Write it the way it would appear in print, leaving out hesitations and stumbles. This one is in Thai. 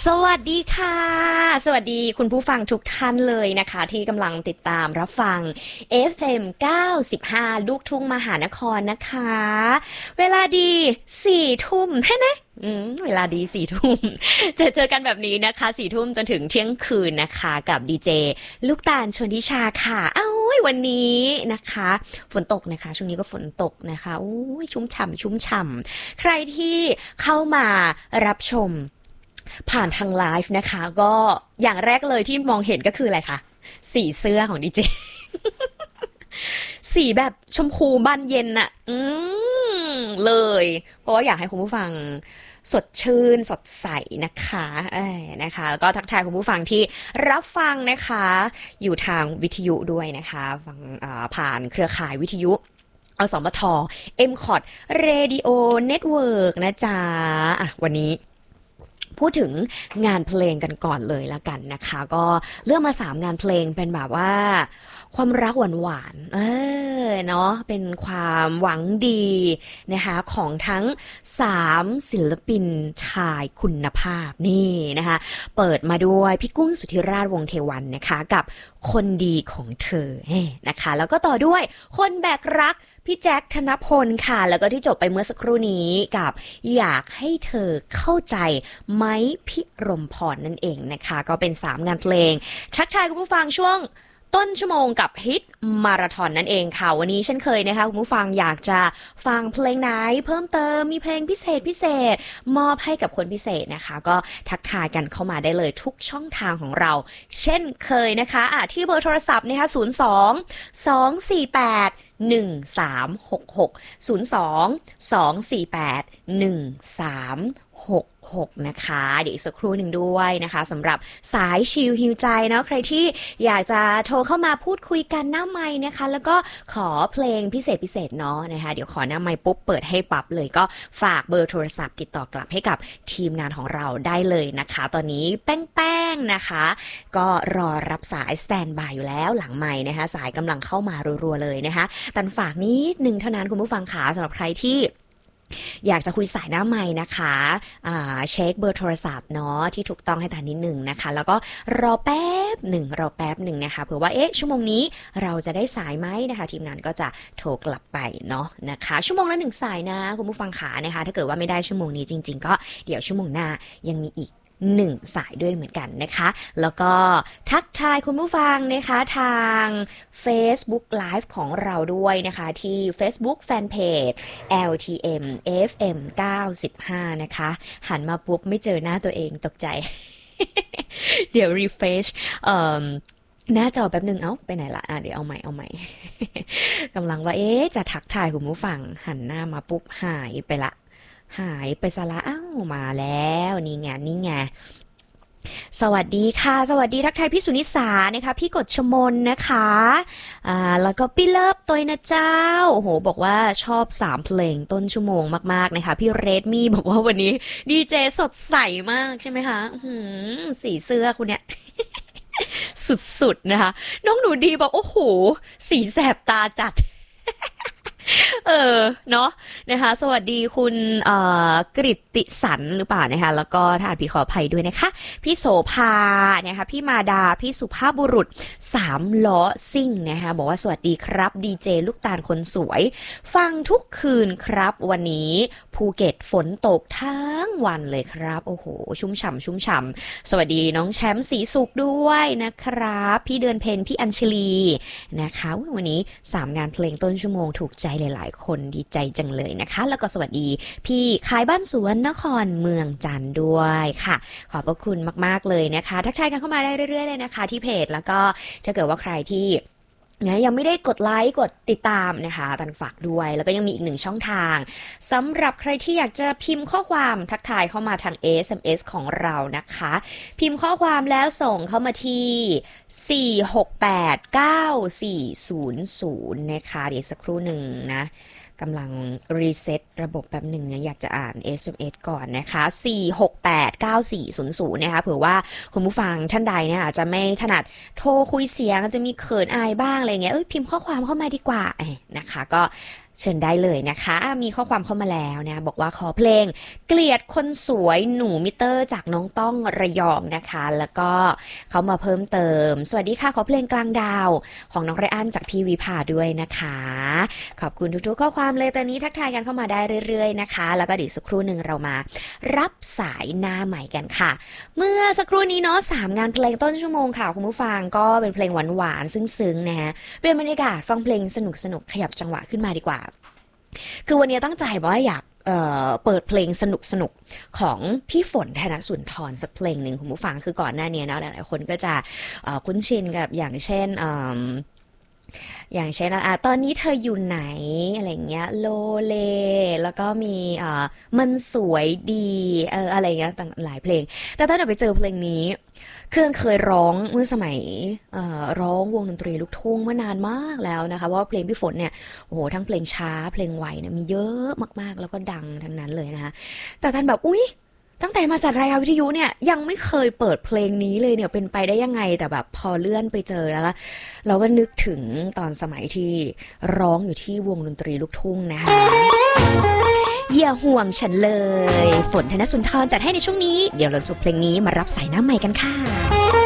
สวัสดีค่ะสวัสดีคุณผู้ฟังทุกท่านเลยนะคะที่กำลังติดตามรับฟัง FM 95ลูกทุ่งมหานครนะคะเวลาดี4ทุ่มแค่นะเวลาดี4ทุ่มเจอกันแบบนี้นะคะ4ทุ่มจนถึงเที่ยงคืนนะคะกับดีเจลูกตาลชนทิชาค่ะวันนี้นะคะฝนตกนะคะช่วงนี้ก็ฝนตกนะคะชุ่มฉ่ำชุ่มฉ่ำใครที่เข้ามารับชมผ่านทางไลฟ์นะคะก็อย่างแรกเลยที่มองเห็นก็คืออะไรคะสีเสื้อของดีเจ สีแบบชมพูบานเย็นอะเลยเพราะว่าอยากให้คุณผู้ฟังสดชื่นสดใสนะคะนะคะแล้วก็ทักทายคุณผู้ฟังที่รับฟังนะคะอยู่ทางวิทยุด้วยนะคะฟังผ่านเครือข่ายวิทยุอสมท MCOT Radio Network นะจ๊ะวันนี้พูดถึงงานเพลงกันก่อนเลยละกันนะคะก็เลือกมา3งานเพลงเป็นแบบว่าความรักหวานๆเนาะเป็นความหวังดีนะคะของทั้ง3ศิลปินชายคุณภาพนี่นะคะเปิดมาด้วยพี่กุ้งสุธิราชวงศ์เทวันนะคะกับคนดีของเธอนะคะแล้วก็ต่อด้วยคนแบกรักพี่แจ็คธนพลค่ะแล้วก็ที่จบไปเมื่อสักครู่นี้กับอยากให้เธอเข้าใจไม้พิรมพรนั่นเองนะคะก็เป็น3งานเพลงทักทายคุณผู้ฟังช่วงต้นชั่วโมงกับฮิตมาราธอนนั่นเองค่ะวันนี้เช่นเคยนะคะคุณผู้ฟังอยากจะฟังเพลงไหนเพิ่มเติมมีเพลงพิเศษมอบให้กับคนพิเศษนะคะก็ทักทายกันเข้ามาได้เลยทุกช่องทางของเราเช่นเคยนะคะที่เบอร์โทรศัพท์นะคะ02-248-1366 นะคะเดี๋ยวอีกสักครู่หนึ่งด้วยนะคะสำหรับสายชิลฮิวใจเนาะใครที่อยากจะโทรเข้ามาพูดคุยกันหน้าไมค์นะคะแล้วก็ขอเพลงพิเศษเนาะนะคะเดี๋ยวขอหน้าไมค์ปุ๊บเปิดให้ปั๊บเลยก็ฝากเบอร์โทรศัพท์ติดต่อกลับให้กับทีมงานของเราได้เลยนะคะตอนนี้แป้งนะคะก็รอรับสายสแตนบายอยู่แล้วหลังไมค์นะคะสายกำลังเข้ามารัวๆเลยนะคะตันฝากนิดนึงเท่านั้นคุณผู้ฟังขาสำหรับใครที่อยากจะคุยสายหน้าไมค์นะคะเช็คเบอร์โทรศัพท์เนาะที่ถูกต้องให้ทันนิดหนึ่งนะคะแล้วก็รอแป๊บหนึ่งนะคะเผื่อว่าชั่วโมงนี้เราจะได้สายไหมนะคะทีมงานก็จะโทรกลับไปเนาะนะคะชั่วโมงละ1สายนะคุณผู้ฟังขานะคะถ้าเกิดว่าไม่ได้ชั่วโมงนี้จริงๆก็เดี๋ยวชั่วโมงหน้ายังมีอีก1สายด้วยเหมือนกันนะคะแล้วก็ทักทายคุณผู้ฟังนะคะทาง Facebook Live ของเราด้วยนะคะที่ Facebook Fanpage LTM FM 95นะคะหันมาปุ๊บไม่เจอหน้าตัวเองตกใจ เดี๋ยว refresh หน้าจอแป๊บนึงไปไหนละเดี๋ยวเอาใหม่ กำลังว่าจะทักทายคุณผู้ฟังหันหน้ามาปุ๊บหายไปละหายไปซะละมาแล้วนี่ไงสวัสดีค่ะสวัสดีทักทายพี่สุนิสานะคะพี่กฎชมนนะคะแล้วก็พี่เลิฟตัวนะเจ้าโอ้โหบอกว่าชอบ3เพลงต้นชั่วโมงมากๆนะคะพี่เรดมี่บอกว่าวันนี้ดีเจสดใสมากใช่ไหมคะสีเสื้อคุณเนี่ย สุดๆนะคะน้องหนูดีบอกโอ้โหสีแสบตาจัด เนาะนะคะสวัสดีคุณกฤติสันหรือเปล่านะคะแล้วก็ถ้าอ่านผิดขออภัยด้วยนะคะพี่โสภานะคะพี่มาดาพี่สุภาพบุรุษ3ล้อซิ่งนะคะบอกว่าสวัสดีครับดีเจลูกตาลคนสวยฟังทุกคืนครับวันนี้ภูเก็ตฝนตกทั้งวันเลยครับโอ้โหชุ่มฉ่ำสวัสดีน้องแชมป์สีสุขด้วยนะครับพี่เดือนเพ็ญพี่อัญชลีนะคะวันนี้3งานเพลงต้นชั่วโมงถูกใจหลายๆคนดีใจจังเลยนะคะแล้วก็สวัสดีพี่ขายบ้านสวนนครเมืองจันทร์ด้วยค่ะขอบพระคุณมากๆเลยนะคะทักทายกันเข้ามาได้เรื่อยๆเลยนะคะที่เพจแล้วก็ถ้าเกิดว่าใครที่ยังไม่ได้กดไลค์กดติดตามนะคะตันฝากด้วยแล้วก็ยังมีอีก1ช่องทางสำหรับใครที่อยากจะพิมพ์ข้อความทักทายเข้ามาทาง SMS ของเรานะคะพิมพ์ข้อความแล้วส่งเข้ามาที่4689400นะคะเดี๋ยวสักครู่หนึ่งนะกำลังรีเซ็ตระบบแป๊บหนึ่งนะอยากจะอ่าน SMS ก่อนนะคะ4689400นะคะเผื่อว่าคุณผู้ฟังท่านใดเนี่ยอาจจะไม่ถนัดโทรคุยเสียงจะมีเขินอายบ้างอะไรเงี้ยพิมพ์ข้อความเข้ามาดีกว่านะคะก็เชิญได้เลยนะคะมีข้อความเข้ามาแล้วนะบอกว่าขอเพลงเกลียดคนสวยหนูมิเตอร์จากน้องต้องระยองนะคะแล้วก็เขามาเพิ่มเติมสวัสดีค่ะขอเพลงกลางดาวของน้องไรอันจากพี่วิภาด้วยนะคะขอบคุณทุกๆข้อความเลยตอนนี้ทักทายกันเข้ามาได้เรื่อยๆนะคะแล้วก็เดี๋ยวสักครู่หนึ่งเรามารับสายหน้าใหม่กันค่ะเมื่อสักครู่นี้เนาะ3 งานเพลงต้นชั่วโมงค่ะคุณผู้ฟังก็เป็นเพลงหวานๆซึ้งๆนะฮะเป็นบรรยากาศฟังเพลงสนุกๆขยับจังหวะขึ้นมาดีกว่าคือวันนี้ตั้งใจว่าอยากเปิดเพลงสนุกของพี่ฝนธนสุนทรสักเพลงหนึ่งคุณผู้ฟังคือก่อนหน้านี้เนาะหลายๆคนก็จะคุ้นชินกับอย่างเช่นตอนนี้เธออยู่ไหนอะไรเงี้ยโลเลแล้วก็มีมันสวยดีอะไรเงี้ยต่างหลายเพลงแต่ตอนเราไปเจอเพลงนี้เคยร้องเมื่อสมัยร้องวงดนตรีลูกทุ่งเมื่อนานมากแล้วนะคะว่าเพลงพี่ฝนเนี่ยโอ้โหทั้งเพลงช้าเพลงไวเนี่ยมีเยอะมากๆแล้วก็ดังทั้งนั้นเลยนะคะแต่ท่านแบบอุ๊ยตั้งแต่มาจัดรายการวิทยุเนี่ยยังไม่เคยเปิดเพลงนี้เลยเนี่ยเป็นไปได้ยังไงแต่แบบพอเลื่อนไปเจอแล้วเราก็นึกถึงตอนสมัยที่ร้องอยู่ที่วงดนตรีลูกทุ่งนะคะอย่าห่วงฉันเลยฝนธนสุนทรจัดให้ในช่วงนี้เดี๋ยวเราจบเพลงนี้มารับสายหน้าใหม่กันค่ะ